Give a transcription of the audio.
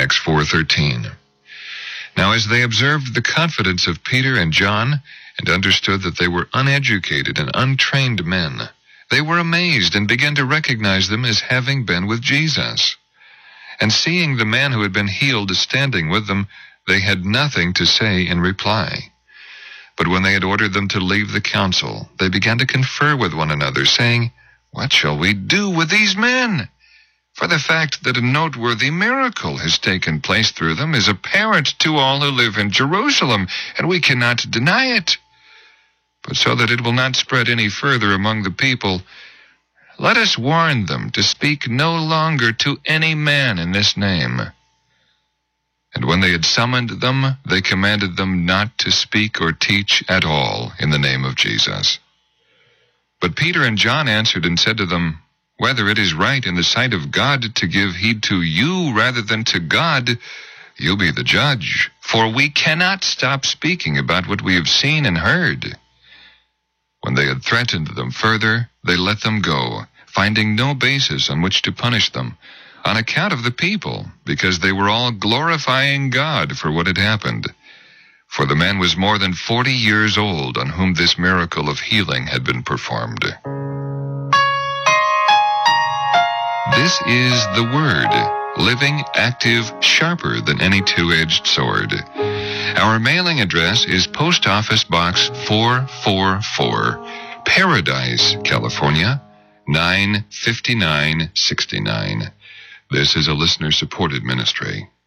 Acts 4:13. Now as they observed the confidence of Peter and John, and understood that they were uneducated and untrained men, they were amazed and began to recognize them as having been with Jesus. And seeing the man who had been healed standing with them, they had nothing to say in reply. But when they had ordered them to leave the council, they began to confer with one another, saying, "What shall we do with these men? For the fact that a noteworthy miracle has taken place through them is apparent to all who live in Jerusalem, and we cannot deny it. But so that it will not spread any further among the people, let us warn them to speak no longer to any man in this name." And when they had summoned them, they commanded them not to speak or teach at all in the name of Jesus. But Peter and John answered and said to them, "Whether it is right in the sight of God to give heed to you rather than to God, you be the judge, for we cannot stop speaking about what we have seen and heard." When they had threatened them further, they let them go, finding no basis on which to punish them, on account of the people, because they were all glorifying God for what had happened. For the man was more than 40 years old on whom this miracle of healing had been performed. This is the Word, living, active, sharper than any two-edged sword. Our mailing address is Post Office Box 444, Paradise, California, 95969. This is a listener-supported ministry.